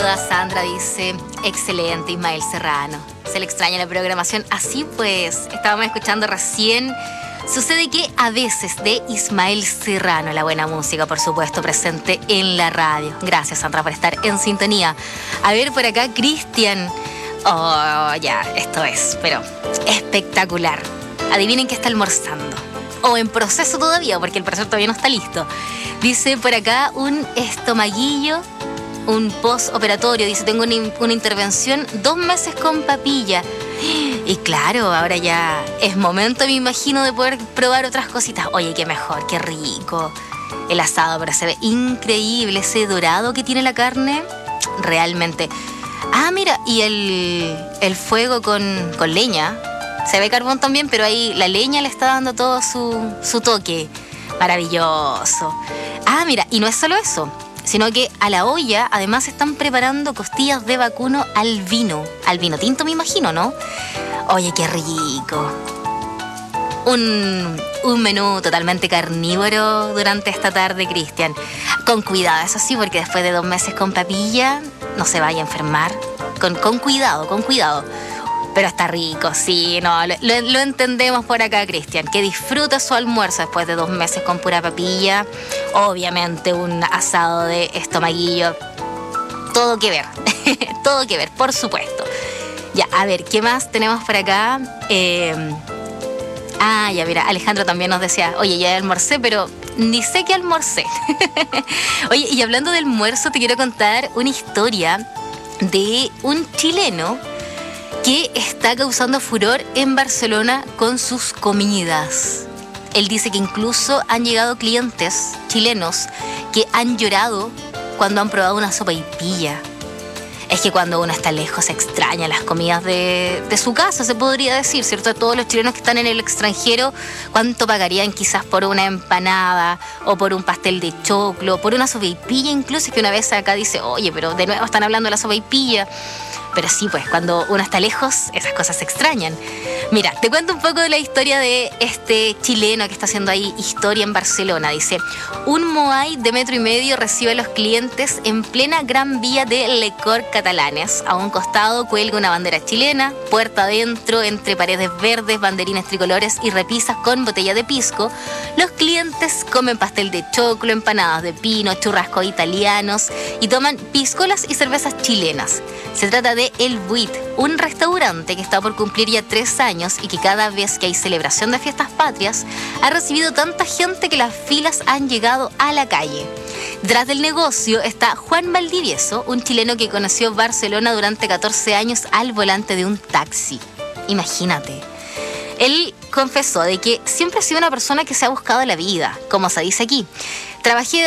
saluda Sandra, dice, excelente Ismael Serrano. Se le extraña la programación. Así pues, estábamos escuchando recién Sucede que a veces, de Ismael Serrano, la buena música, por supuesto, presente en la radio. Gracias, Sandra, por estar en sintonía. A ver, por acá, Cristian. Oh, ya, esto es, pero espectacular. Adivinen qué está almorzando. O en proceso todavía, porque el proceso todavía no está listo. Dice por acá un estomaguillo, un postoperatorio. Dice, tengo una intervención 2 meses con papilla. Y claro, ahora ya es momento, me imagino, de poder probar otras cositas. Oye, qué mejor, qué rico. El asado, pero se ve increíble. Ese dorado que tiene la carne, realmente. Ah, mira, y el fuego con leña. Se ve carbón también, pero ahí la leña le está dando todo su toque. Maravilloso. Ah, mira, y no es solo eso, sino que a la olla además están preparando costillas de vacuno al vino tinto, me imagino, ¿no? Oye, qué rico. Un menú totalmente carnívoro durante esta tarde, Cristian. Con cuidado, eso sí, porque después de 2 meses con papilla no se vaya a enfermar. Con cuidado. Pero está rico, sí, no, lo entendemos por acá, Cristian. Que disfruta su almuerzo después de 2 meses con pura papilla. Obviamente un asado de estomaguillo. Todo que ver, todo que ver, por supuesto. Ya, a ver, ¿qué más tenemos por acá? Ya mira, Alejandro también nos decía, oye, ya almorcé, pero ni sé qué almorcé. Oye, y hablando de almuerzo, te quiero contar una historia de un chileno que está causando furor en Barcelona con sus comidas. Él dice que incluso han llegado clientes chilenos que han llorado cuando han probado una sopaipilla. Es que cuando uno está lejos se extraña las comidas de su casa, se podría decir, ¿cierto? Todos los chilenos que están en el extranjero, ¿cuánto pagarían quizás por una empanada o por un pastel de choclo, por una sopaipilla incluso? Que una vez acá dice, oye, pero de nuevo están hablando de la sopaipilla. Pero sí, pues, cuando uno está lejos, esas cosas se extrañan. Mira, te cuento un poco de la historia de este chileno que está haciendo ahí historia en Barcelona. Dice, un Moai de 1,5 metros recibe a los clientes en plena Gran Vía de Les Corts Catalanes. A un costado cuelga una bandera chilena, puerta adentro, entre paredes verdes, banderines tricolores y repisas con botella de pisco. Los clientes comen pastel de choclo, empanadas de pino, churrascos italianos y toman piscolas y cervezas chilenas. Se trata de El Buit, un restaurante que está por cumplir ya 3 años y que cada vez que hay celebración de fiestas patrias ha recibido tanta gente que las filas han llegado a la calle. Detrás del negocio está Juan Valdivieso, un chileno que conoció Barcelona durante 14 años al volante de un taxi. Imagínate. Él confesó de que siempre ha sido una persona que se ha buscado la vida, como se dice aquí. Trabajé